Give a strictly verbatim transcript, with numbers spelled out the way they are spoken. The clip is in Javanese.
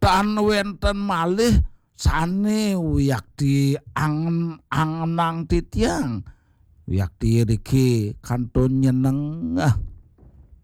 kedadosan wenten malih sane wiyakti angen-angenang titiang. Wiyakti riki kantun nyeneng.